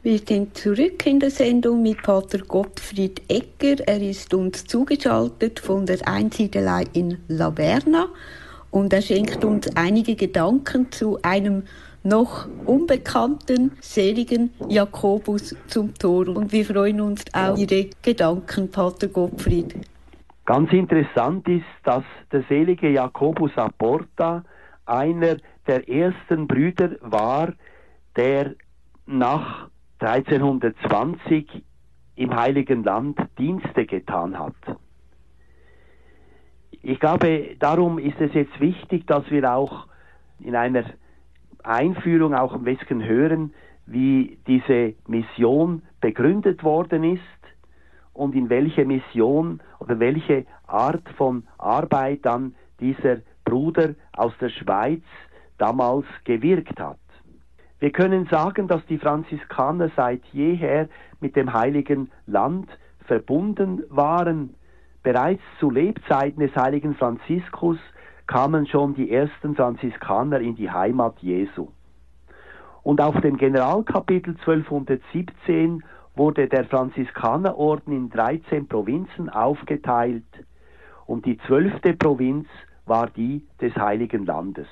Wir sind zurück in der Sendung mit Pater Gottfried Egger. Er ist uns zugeschaltet von der Einsiedelei in Laverna und er schenkt uns einige Gedanken zu einem noch unbekannten, seligen Jakobus zum Tor. Und wir freuen uns auf Ihre Gedanken, Pater Gottfried. Ganz interessant ist, dass der selige Jakobus à Porta einer der ersten Brüder war, der nach 1320 im Heiligen Land Dienste getan hat. Ich glaube, darum ist es jetzt wichtig, dass wir auch in einer Einführung auch ein bisschen hören, wie diese Mission begründet worden ist und in welche Mission oder welche Art von Arbeit dann dieser Bruder aus der Schweiz damals gewirkt hat. Wir können sagen, dass die Franziskaner seit jeher mit dem Heiligen Land verbunden waren. Bereits zu Lebzeiten des heiligen Franziskus kamen schon die ersten Franziskaner in die Heimat Jesu. Und auf dem Generalkapitel 1217 wurde der Franziskanerorden in 13 Provinzen aufgeteilt und die 12. Provinz war die des Heiligen Landes.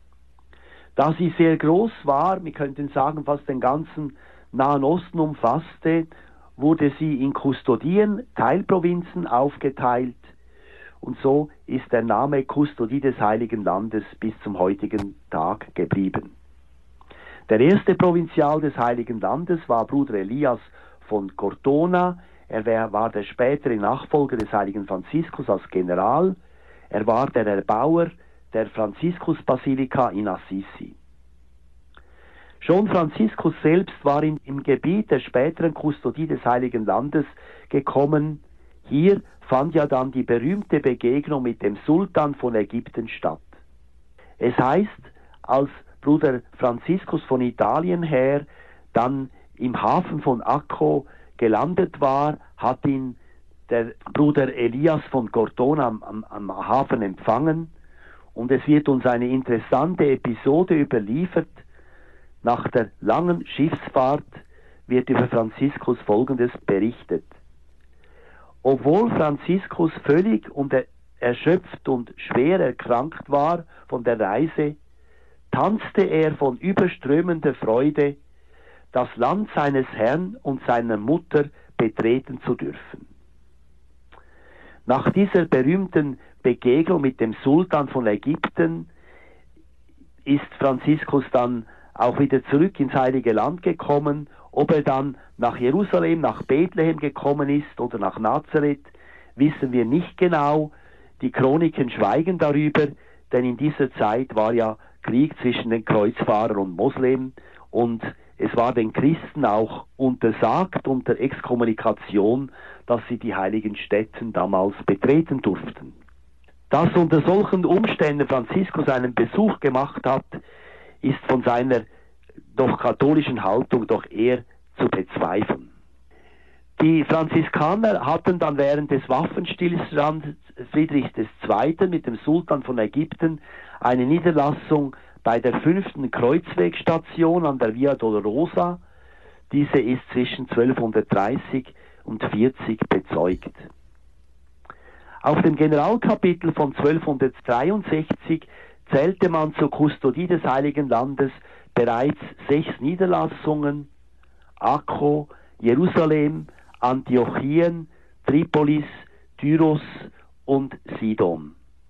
Da sie sehr groß war, wir könnten sagen fast den ganzen Nahen Osten umfasste, wurde sie in Kustodien, Teilprovinzen aufgeteilt und so ist der Name Kustodie des Heiligen Landes bis zum heutigen Tag geblieben. Der erste Provinzial des Heiligen Landes war Bruder Elias von Cortona. Er war der spätere Nachfolger des heiligen Franziskus als General. Er war der Erbauer der Franziskusbasilika in Assisi. Schon Franziskus selbst war im Gebiet der späteren Kustodie des Heiligen Landes gekommen. Hier fand ja dann die berühmte Begegnung mit dem Sultan von Ägypten statt. Es heißt, als Bruder Franziskus von Italien her dann im Hafen von Acco gelandet war, hat ihn der Bruder Elias von Cortona am Hafen empfangen. Und es wird uns eine interessante Episode überliefert. Nach der langen Schiffsfahrt wird über Franziskus Folgendes berichtet. Obwohl Franziskus völlig und erschöpft und schwer erkrankt war von der Reise, tanzte er von überströmender Freude, das Land seines Herrn und seiner Mutter betreten zu dürfen. Nach dieser berühmten Begegnung mit dem Sultan von Ägypten ist Franziskus dann auch wieder zurück ins Heilige Land gekommen. Ob er dann nach Jerusalem, nach Bethlehem gekommen ist oder nach Nazareth, wissen wir nicht genau. Die Chroniken schweigen darüber, denn in dieser Zeit war ja Krieg zwischen den Kreuzfahrern und Moslem und es war den Christen auch untersagt unter Exkommunikation, dass sie die heiligen Stätten damals betreten durften. Dass unter solchen Umständen Franziskus einen Besuch gemacht hat, ist von seiner doch katholischen Haltung doch eher zu bezweifeln. Die Franziskaner hatten dann während des Waffenstillstands Friedrichs II. Mit dem Sultan von Ägypten eine Niederlassung bei der 5. Kreuzwegstation an der Via Dolorosa. Diese ist zwischen 1230 und 40 bezeugt. Auf dem Generalkapitel von 1263 zählte man zur Kustodie des Heiligen Landes bereits 6 Niederlassungen: Acco, Jerusalem, Antiochien, Tripolis, Tyros und Sidon.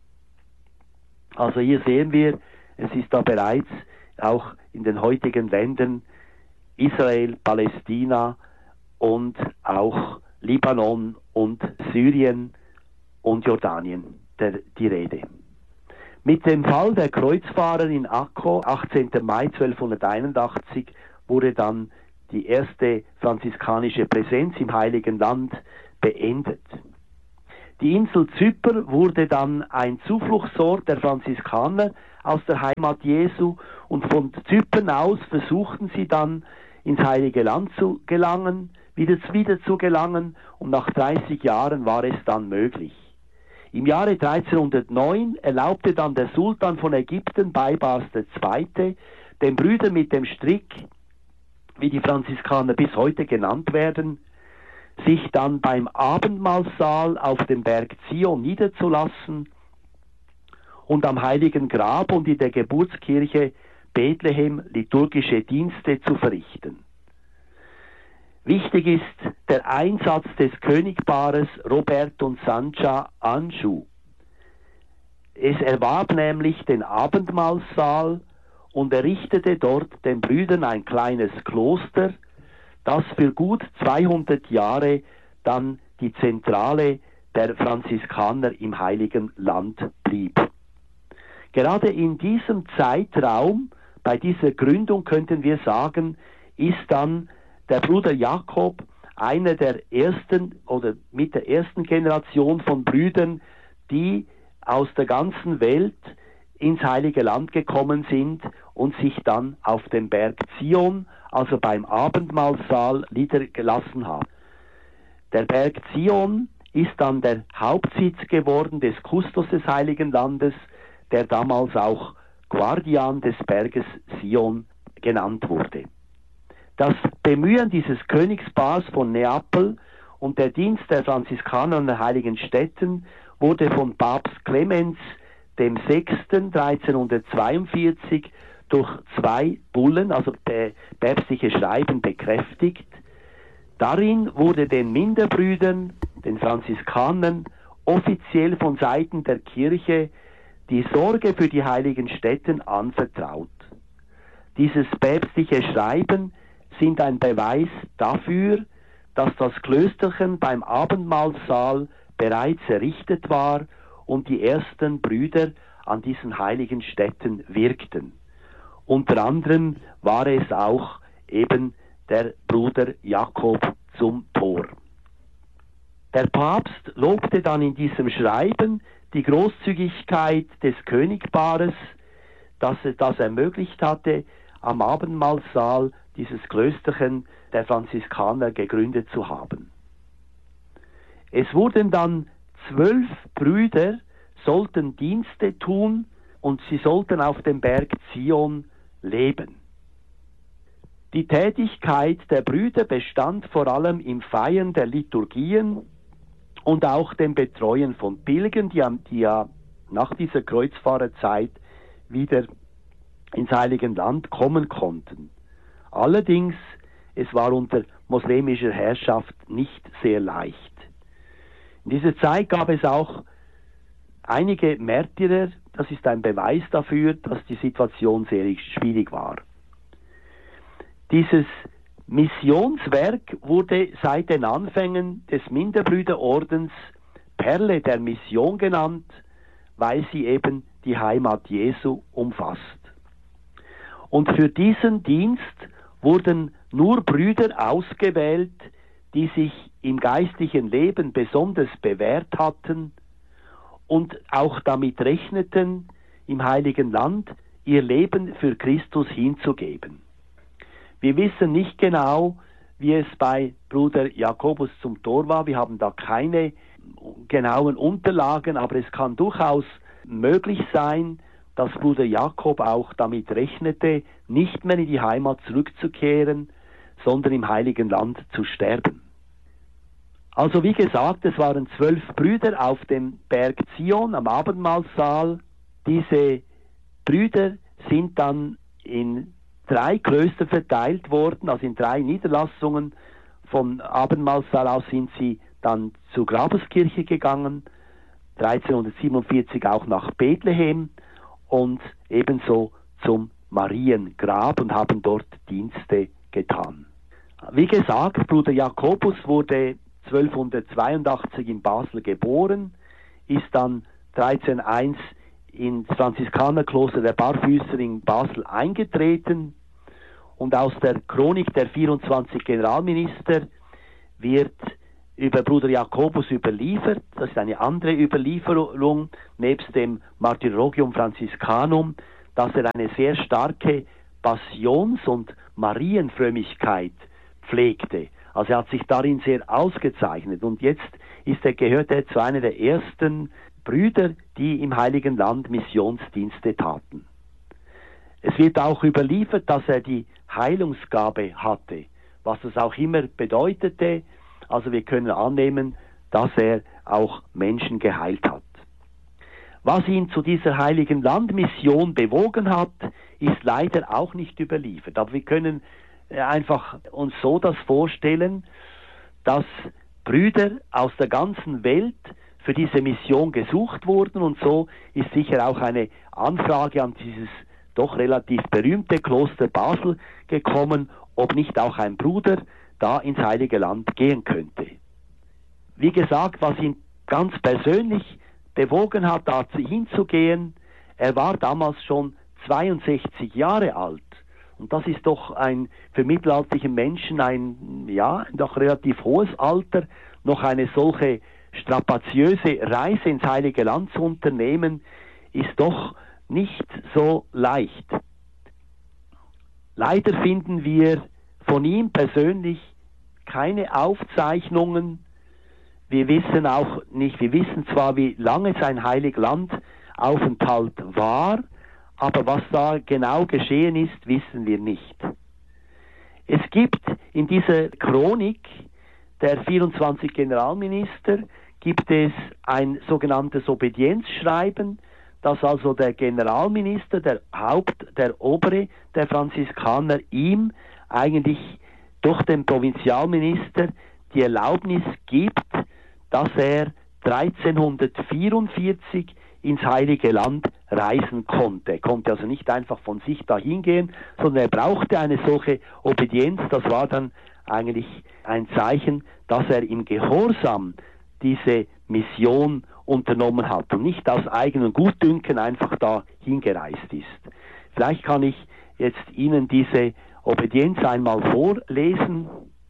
Also hier sehen wir, es ist da bereits auch in den heutigen Ländern Israel, Palästina und auch Libanon und Syrien und Jordanien die Rede. Mit dem Fall der Kreuzfahrer in Acco, 18. Mai 1281, wurde dann die erste franziskanische Präsenz im Heiligen Land beendet. Die Insel Zypern wurde dann ein Zufluchtsort der Franziskaner aus der Heimat Jesu und von Zypern aus versuchten sie dann ins Heilige Land zu gelangen, wieder zu gelangen und nach 30 Jahren war es dann möglich. Im Jahre 1309 erlaubte dann der Sultan von Ägypten, Baibars II., den Brüdern mit dem Strick wie die Franziskaner bis heute genannt werden, sich dann beim Abendmahlsaal auf dem Berg Zion niederzulassen und am Heiligen Grab und in der Geburtskirche Bethlehem liturgische Dienste zu verrichten. Wichtig ist der Einsatz des Königpaares Robert und Sancha Anjou. Es erwarb nämlich den Abendmahlsaal und errichtete dort den Brüdern ein kleines Kloster, das für gut 200 Jahre dann die Zentrale der Franziskaner im Heiligen Land blieb. Gerade in diesem Zeitraum, bei dieser Gründung könnten wir sagen, ist dann der Bruder Jakob einer der ersten oder mit der ersten Generation von Brüdern, die aus der ganzen Welt ins Heilige Land gekommen sind und sich dann auf dem Berg Zion, also beim Abendmahlsaal, niedergelassen haben. Der Berg Zion ist dann der Hauptsitz geworden des Kustos des Heiligen Landes, der damals auch Guardian des Berges Sion genannt wurde. Das Bemühen dieses Königspaars von Neapel und der Dienst der Franziskaner an den heiligen Städten wurde von Papst Clemens dem 6. 1342 durch 2 Bullen, also päpstliche Schreiben, bekräftigt. Darin wurde den Minderbrüdern, den Franziskanern, offiziell von Seiten der Kirche die Sorge für die heiligen Stätten anvertraut. Dieses päpstliche Schreiben sind ein Beweis dafür, dass das Klösterchen beim Abendmahlsaal bereits errichtet war und die ersten Brüder an diesen heiligen Stätten wirkten. Unter anderem war es auch eben der Bruder Jakob zum Tor. Der Papst lobte dann in diesem Schreiben die Großzügigkeit des Königpaares, dass es das ermöglicht hatte, am Abendmahlsaal dieses Klösterchen der Franziskaner gegründet zu haben. Es wurden dann 12 Brüder, sollten Dienste tun und sie sollten auf dem Berg Zion leben. Die Tätigkeit der Brüder bestand vor allem im Feiern der Liturgien und auch dem Betreuen von Pilgern, die ja nach dieser Kreuzfahrerzeit wieder ins Heilige Land kommen konnten. Allerdings, es war unter moslemischer Herrschaft nicht sehr leicht. In dieser Zeit gab es auch einige Märtyrer, das ist ein Beweis dafür, dass die Situation sehr schwierig war. Dieses Missionswerk wurde seit den Anfängen des Minderbrüderordens Perle der Mission genannt, weil sie eben die Heimat Jesu umfasst. Und für diesen Dienst wurden nur Brüder ausgewählt, die sich im geistlichen Leben besonders bewährt hatten und auch damit rechneten, im Heiligen Land ihr Leben für Christus hinzugeben. Wir wissen nicht genau, wie es bei Bruder Jakobus zum Tor war. Wir haben da keine genauen Unterlagen, aber es kann durchaus möglich sein, dass Bruder Jakob auch damit rechnete, nicht mehr in die Heimat zurückzukehren, sondern im Heiligen Land zu sterben. Also wie gesagt, es waren 12 Brüder auf dem Berg Zion am Abendmahlsaal. Diese Brüder sind dann in 3 Klöster verteilt worden, also in 3 Niederlassungen. Vom Abendmahlsaal aus sind sie dann zur Grabeskirche gegangen, 1347 auch nach Bethlehem und ebenso zum Mariengrab und haben dort Dienste getan. Wie gesagt, Bruder Jakobus wurde 1282 in Basel geboren, ist dann 1301 ins Franziskanerkloster der Barfüßer in Basel eingetreten und aus der Chronik der 24 Generalminister wird über Bruder Jakobus überliefert. Das ist eine andere Überlieferung, nebst dem Martyrologium Franciscanum, dass er eine sehr starke Passions- und Marienfrömmigkeit pflegte. Also er hat sich darin sehr ausgezeichnet und jetzt gehört er zu einer der ersten Brüder, die im Heiligen Land Missionsdienste taten. Es wird auch überliefert, dass er die Heilungsgabe hatte, was das auch immer bedeutete. Also wir können annehmen, dass er auch Menschen geheilt hat. Was ihn zu dieser Heiligen Landmission bewogen hat, ist leider auch nicht überliefert. Aber wir können einfach uns so das vorstellen, dass Brüder aus der ganzen Welt für diese Mission gesucht wurden, und so ist sicher auch eine Anfrage an dieses doch relativ berühmte Kloster Basel gekommen, ob nicht auch ein Bruder da ins Heilige Land gehen könnte. Wie gesagt, was ihn ganz persönlich bewogen hat, da hinzugehen, er war damals schon 62 Jahre alt. Und das ist doch für mittelalterliche Menschen ein doch relativ hohes Alter, noch eine solche strapaziöse Reise ins Heilige Land zu unternehmen, ist doch nicht so leicht. Leider finden wir von ihm persönlich keine Aufzeichnungen. Wir wissen zwar, wie lange sein Heiliglandaufenthalt war, aber was da genau geschehen ist, wissen wir nicht. Es gibt in dieser Chronik der 24 Generalminister gibt es ein sogenanntes Obedienzschreiben, dass also der Generalminister, der Obere der Franziskaner, ihm eigentlich durch den Provinzialminister die Erlaubnis gibt, dass er 1344 ins Heilige Land reisen konnte. Er konnte also nicht einfach von sich dahin gehen, sondern er brauchte eine solche Obedienz. Das war dann eigentlich ein Zeichen, dass er im Gehorsam diese Mission unternommen hat und nicht aus eigenem Gutdünken einfach da hingereist ist. Vielleicht kann ich jetzt Ihnen diese Obedienz einmal vorlesen.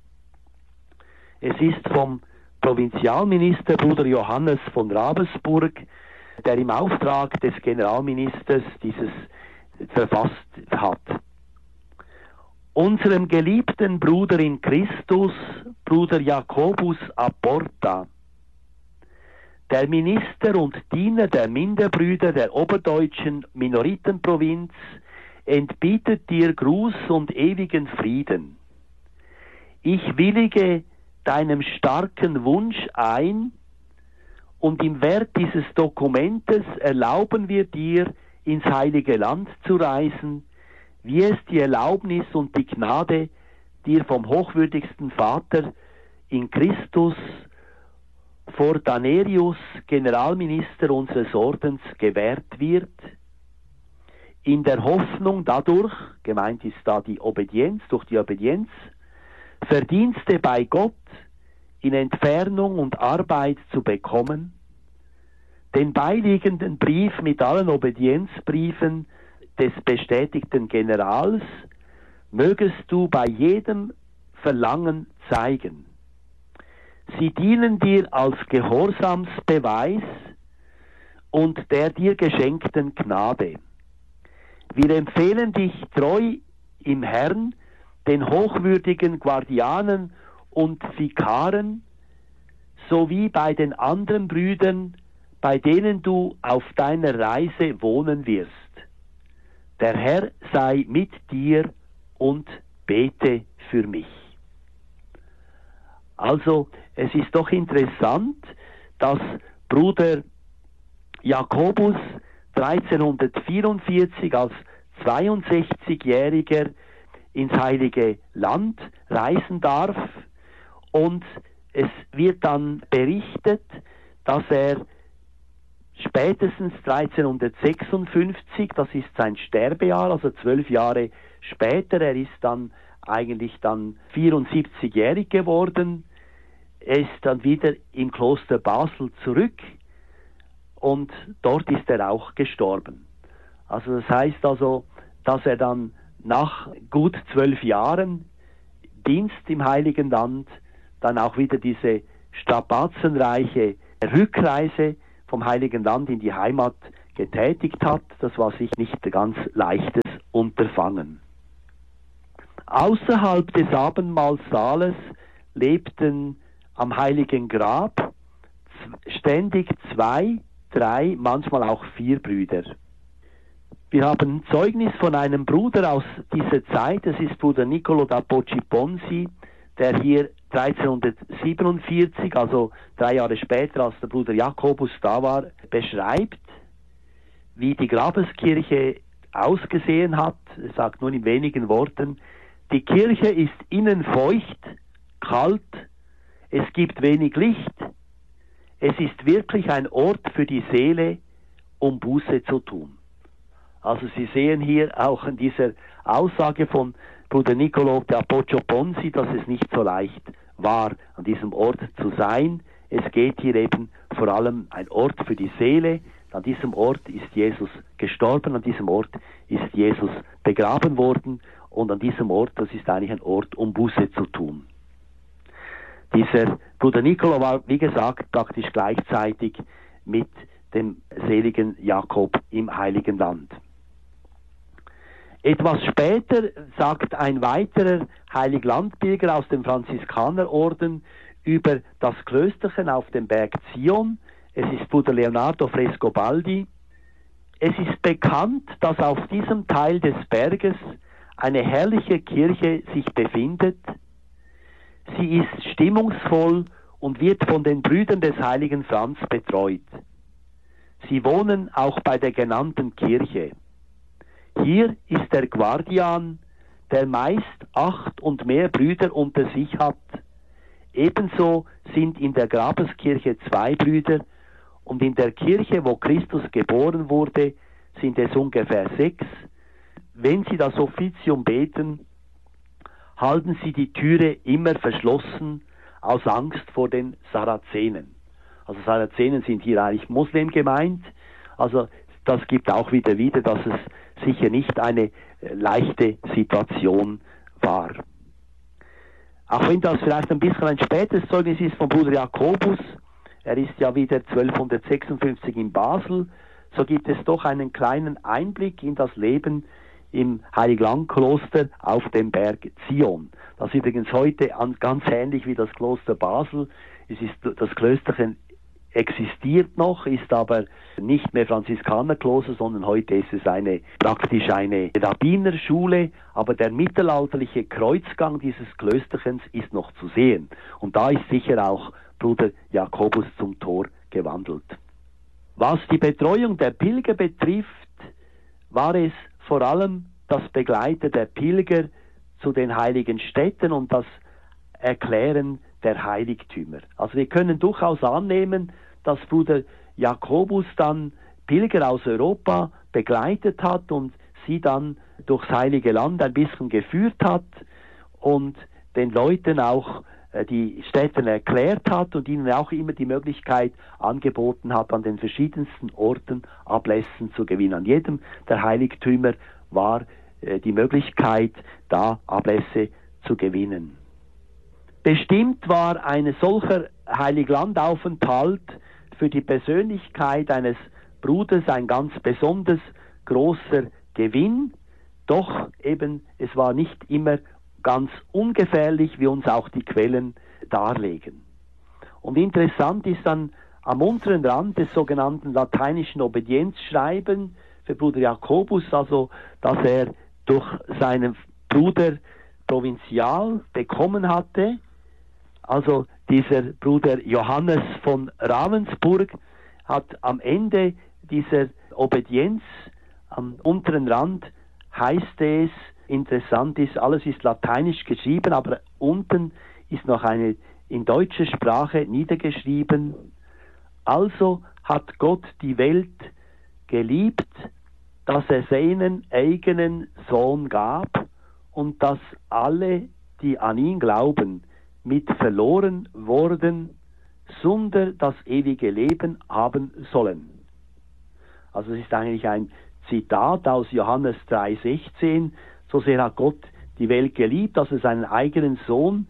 Es ist vom Provinzialminister Bruder Johannes von Ravensburg, der im Auftrag des Generalministers dieses verfasst hat. Unserem geliebten Bruder in Christus, Bruder Jakobus Apporta, der Minister und Diener der Minderbrüder der oberdeutschen Minoritenprovinz, entbietet dir Gruß und ewigen Frieden. Ich willige deinem starken Wunsch ein, und im Wert dieses Dokumentes erlauben wir dir, ins Heilige Land zu reisen, wie es die Erlaubnis und die Gnade dir vom hochwürdigsten Vater in Christus Fortanerius, Generalminister unseres Ordens, gewährt wird, in der Hoffnung dadurch, gemeint ist da die Obedienz, durch die Obedienz, Verdienste bei Gott in Entfernung und Arbeit zu bekommen, den beiliegenden Brief mit allen Obedienzbriefen des bestätigten Generals mögest du bei jedem Verlangen zeigen. Sie dienen dir als Gehorsamsbeweis und der dir geschenkten Gnade. Wir empfehlen dich treu im Herrn, den hochwürdigen Guardianen und Vikaren, sowie bei den anderen Brüdern, bei denen du auf deiner Reise wohnen wirst. Der Herr sei mit dir und bete für mich. Also, es ist doch interessant, dass Bruder Jakobus 1344 als 62-Jähriger ins Heilige Land reisen darf, und es wird dann berichtet, dass er spätestens 1356, das ist sein Sterbejahr, also 12 Jahre später, er ist dann eigentlich 74-jährig geworden, er ist dann wieder im Kloster Basel zurück und dort ist er auch gestorben. Also das heißt also, dass er dann nach gut 12 Jahren Dienst im Heiligen Land dann auch wieder diese strapazenreiche Rückreise vom Heiligen Land in die Heimat getätigt hat. Das war sich nicht ganz leichtes Unterfangen. Außerhalb des Abendmahlsaales lebten am Heiligen Grab ständig 2, 3, manchmal auch 4 Brüder. Wir haben ein Zeugnis von einem Bruder aus dieser Zeit, das ist Bruder Niccolo da Poggibonsi, der hier 1347, also 3 Jahre später, als der Bruder Jakobus da war, beschreibt, wie die Grabeskirche ausgesehen hat. Er sagt nur in wenigen Worten: Die Kirche ist innen feucht, kalt, es gibt wenig Licht, es ist wirklich ein Ort für die Seele, um Buße zu tun. Also Sie sehen hier auch in dieser Aussage von Bruder Niccolo da Poggibonsi, dass es nicht so leicht war, an diesem Ort zu sein. Es geht hier eben vor allem ein Ort für die Seele. An diesem Ort ist Jesus gestorben, an diesem Ort ist Jesus begraben worden und an diesem Ort, das ist eigentlich ein Ort, um Buße zu tun. Dieser Bruder Niccolo war, wie gesagt, praktisch gleichzeitig mit dem seligen Jakob im Heiligen Land. Etwas später sagt ein weiterer Heiliglandpilger aus dem Franziskanerorden über das Klösterchen auf dem Berg Zion. Es ist Bruder Leonardo Frescobaldi. Es ist bekannt, dass auf diesem Teil des Berges eine herrliche Kirche sich befindet. Sie ist stimmungsvoll und wird von den Brüdern des heiligen Franz betreut. Sie wohnen auch bei der genannten Kirche. Hier ist der Guardian, der meist 8 und mehr Brüder unter sich hat. Ebenso sind in der Grabeskirche 2 Brüder und in der Kirche, wo Christus geboren wurde, sind es ungefähr 6. Wenn Sie das Offizium beten, halten Sie die Türe immer verschlossen aus Angst vor den Sarazenen. Also Sarazenen sind hier eigentlich Muslim gemeint. Also das gibt auch wieder, dass es sicher nicht eine leichte Situation war. Auch wenn das vielleicht ein bisschen ein spätes Zeugnis ist von Bruder Jakobus, er ist ja wieder 1256 in Basel, so gibt es doch einen kleinen Einblick in das Leben im Heiliglandkloster auf dem Berg Zion. Das ist übrigens heute ganz ähnlich wie das Kloster Basel. Das Klösterchen existiert noch, ist aber nicht mehr Franziskanerkloster, sondern heute ist es praktisch eine Rabbinerschule, aber der mittelalterliche Kreuzgang dieses Klösterchens ist noch zu sehen. Und da ist sicher auch Bruder Jakobus zum Tor gewandelt. Was die Betreuung der Pilger betrifft, war es vor allem das Begleiten der Pilger zu den heiligen Städten und das Erklären der Heiligtümer. Also wir können durchaus annehmen, dass Bruder Jakobus dann Pilger aus Europa begleitet hat und sie dann durchs Heilige Land ein bisschen geführt hat und den Leuten auch die Städte erklärt hat und ihnen auch immer die Möglichkeit angeboten hat, an den verschiedensten Orten Ablässen zu gewinnen. An jedem der Heiligtümer war die Möglichkeit, da Ablässe zu gewinnen. Bestimmt war ein solcher Heiliglandaufenthalt für die Persönlichkeit eines Bruders ein ganz besonders großer Gewinn, doch eben es war nicht immer ganz ungefährlich, wie uns auch die Quellen darlegen. Und interessant ist dann am unteren Rand des sogenannten lateinischen Obedienzschreiben für Bruder Jakobus, also dass er durch seinen Bruder Provinzial bekommen hatte. Also dieser Bruder Johannes von Ravensburg hat am Ende dieser Obedienz am unteren Rand, heißt es, interessant ist, alles ist lateinisch geschrieben, aber unten ist noch eine in deutscher Sprache niedergeschrieben. Also hat Gott die Welt geliebt, dass er seinen eigenen Sohn gab und dass alle, die an ihn glauben, mit verloren worden, sunder das ewige Leben haben sollen. Also es ist eigentlich ein Zitat aus Johannes 3,16. So sehr hat Gott die Welt geliebt, dass er seinen eigenen Sohn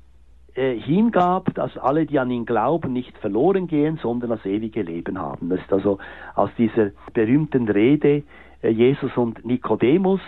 hingab, dass alle, die an ihn glauben, nicht verloren gehen, sondern das ewige Leben haben. Das ist also aus dieser berühmten Rede Jesus und Nikodemus,